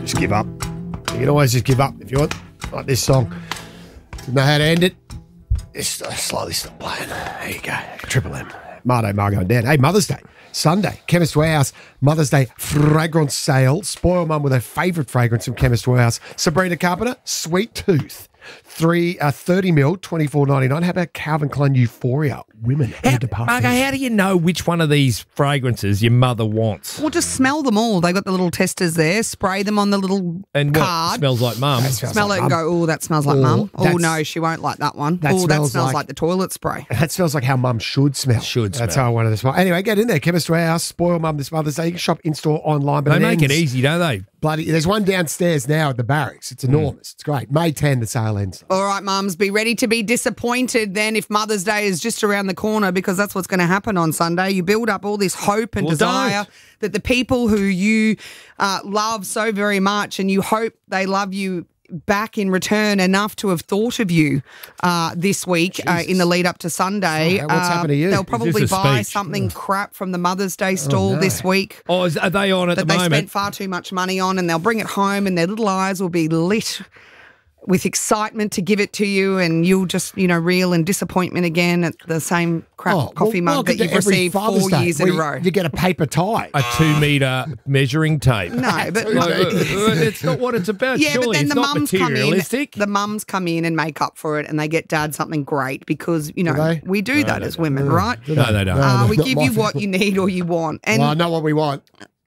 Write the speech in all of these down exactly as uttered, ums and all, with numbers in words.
Just give up. You can always just give up if you want. Like this song. Didn't know how to end it. Just uh, slightly stop playing. There you go. Triple M. Mardo, Margo and Dan. Hey, Mother's Day. Sunday. Chemist Warehouse Mother's Day fragrance sale. Spoil mum with her favourite fragrance from Chemist Warehouse. Sabrina Carpenter, Sweet Tooth. Three, uh, thirty mil, twenty-four ninety-nine. How about Calvin Klein Euphoria? Women. How, Margo, how do you know which one of these fragrances your mother wants? Well, just smell them all. They got the little testers there. Spray them on the little and card. What smells like mum? Smell like it and go, oh, that smells like mum. Oh, no, she won't like that one. That oh, that smells smells like, like the toilet spray. That smells like how mum should smell. Should That's smell. how I wanted to smell. Anyway, get in there. Chemist Warehouse. Spoil mum this Mother's Day. You can shop in-store, online. But They it make it ends easy, don't they? Bloody, there's one downstairs now at the barracks. It's enormous. Mm. It's great. May tenth, the sale ends. All right, mums, be ready to be disappointed then if Mother's Day is just around the corner, because that's what's going to happen on Sunday. You build up all this hope and well, desire don't. that the people who you uh, love so very much, and you hope they love you back in return enough to have thought of you uh, this week uh, in the lead up to Sunday. Oh, what's uh, happened to you? They'll probably buy speech? something crap from the Mother's Day stall oh, no. this week. Oh, is, are they on at that the they moment? spent far too much money on, and they'll bring it home and their little eyes will be lit with excitement to give it to you, and you'll just, you know, reel in disappointment again at the same crap Oh, coffee well, mug that welcome to you've every received Father's four Day years in where a you- row. You get a paper tie. A two-metre measuring tape. No, but Like, uh, it's not what it's about, yeah, surely. but then it's the not mums come in. materialistic. The mums come in and make up for it, and they get dad something great because, you know, they? we do that as women, right? No, they don't. Uh, No, we not give my you what family. you need or you want, and Well, I know what we want.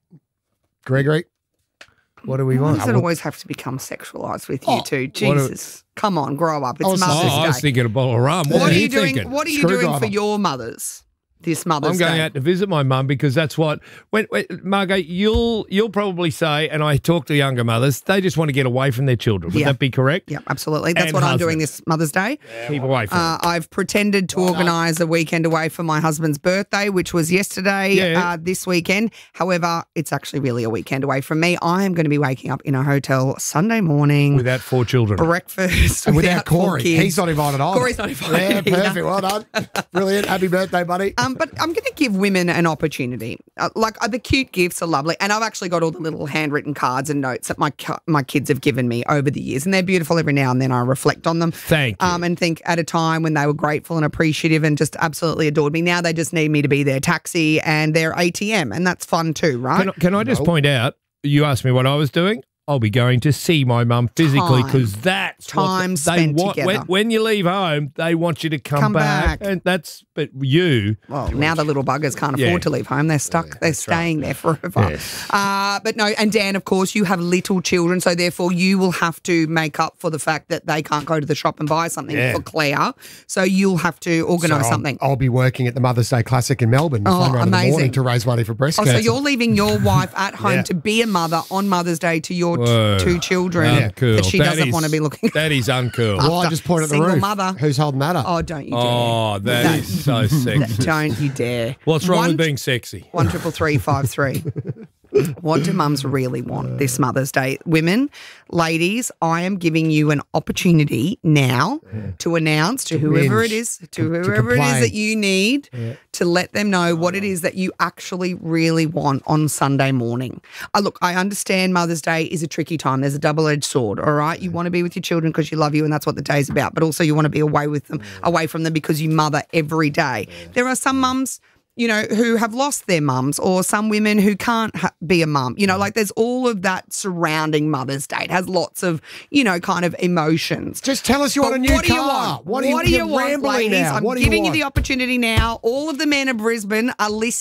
Gregory, what do we why want? does it always have to become sexualised with you Oh, two? what do- Jesus, come on, grow up. It's was- Mother's Oh, I was Day. thinking a bottle of rum. What, What are are you you doing? thinking? What are you doing for Screwdriver. your mothers this Mother's I'm going Day? out to visit my mum because that's what. When, when, Margo, you'll you'll probably say, and I talk to younger mothers, they just want to get away from their children. Would Yeah. that be correct? Yeah, absolutely. That's And what I'm doing husbands. this Mother's Day. Keep away from Uh, I've pretended to organise a weekend away for my husband's birthday, which was yesterday, Yeah. uh, this weekend. However, it's actually really a weekend away from me. I am going to be waking up in a hotel Sunday morning. it without four children. breakfast And without without four Corey. kids. He's not invited either. Corey's not invited Yeah, either. perfect. Well done. Brilliant. Happy birthday, buddy. Um, but I'm going to give women an opportunity. Uh, like uh, the cute gifts are lovely, and I've actually got all the little handwritten cards and notes that my cu- my kids have given me over the years, and they're beautiful. Every now and then I reflect on them. Thank you. Um, and think at a time when they were grateful and appreciative and just absolutely adored me. Now they just need me to be their taxi and their A T M, and that's fun too, right? Can, I- can I just point out, you asked me what I was doing? I'll be going to see my mum physically Time. because that's Time what they spent want. When, together. when you leave home, they want you to come, Come back. back. And that's, but you, Well, now the little buggers can't afford Yeah. to leave home. They're stuck. They're staying there forever. Uh, but no, and Dan, of course, you have little children, so therefore you will have to make up for the fact that they can't go to the shop and buy something Yeah. for Claire. So you'll have to organise So I'll- something. I'll, be working at the Mother's Day Classic in Melbourne. Oh, flying around in the amazing. morning to raise money for breast Oh, cancer. so you're leaving your wife at home Yeah. to be a mother on Mother's Day to your t- Whoa. two children uncool. that she That doesn't is- want to be looking at. That is uncool. Well, I just point at the Single roof. mother. Who's holding that up? Oh, don't you dare. Oh, that is so sexy. Don't you dare. What's wrong One- with being sexy? One triple three five three. What do mums really want this Mother's Day? Women, ladies, I am giving you an opportunity now to announce to, whoever whinge, it is, to, to- to whoever it is complain. that you need to let them know what it is that you actually really want on Sunday morning. Uh, look, I understand Mother's Day is a tricky time. There's a double-edged sword, all right? You want to be with your children because you love you and that's what the day's about, but also you want to be away with them, away from them because you mother every day. There are some mums, you know, who have lost their mums, or some women who can't ha- be a mum. You know, like there's all of that surrounding Mother's Day. It has lots of, you know, kind of emotions. Just tell us you want But a new what do you car. want? What do you, What do you you're want, rambling ladies? now. I'm What do you giving you, want? the opportunity now. All of the men of Brisbane are listening.